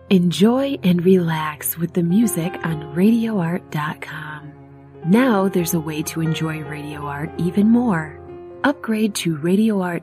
Enjoy and relax with the music on RadioArt.com. Now there's a way to enjoy Radio Art even more. Upgrade to RadioArt